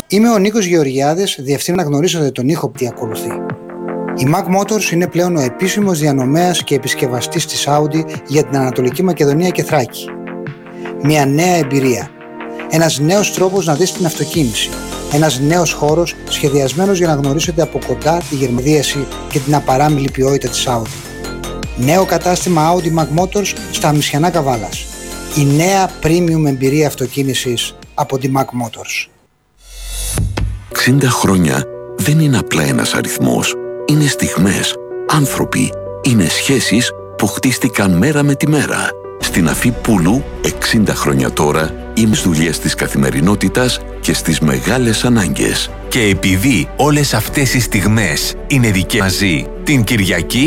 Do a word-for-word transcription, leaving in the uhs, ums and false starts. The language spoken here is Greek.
Είμαι ο Νίκος Γεωργιάδης, διευθύνων να γνωρίσετε τον ήχο που ακολουθεί. Η Mac Motors είναι πλέον ο επίσημος διανομέας και επισκευαστής της Audi για την Ανατολική Μακεδονία και Θράκη. Μια νέα εμπειρία. Ένας νέος τρόπος να δεις την αυτοκίνηση. Ένας νέος χώρος σχεδιασμένος για να γνωρίσετε από κοντά τη γερμανίαση και την απαράμιλη ποιότητα της Audi. Νέο κατάστημα Audi Mac Motors στα Αμισιανά Καβάλας. Η νέα premium εμπειρία αυτοκίνησης από τη Mac Motors. εξήντα χρόνια δεν είναι απλά ένας αριθμός. Είναι στιγμές, άνθρωποι, είναι σχέσεις που χτίστηκαν μέρα με τη μέρα. Στην Αφή Πούλου, εξήντα χρόνια τώρα, είμαι στις δουλειές της καθημερινότητας και στις μεγάλες ανάγκες. Και επειδή όλες αυτές οι στιγμές είναι δικές μαζί, την Κυριακή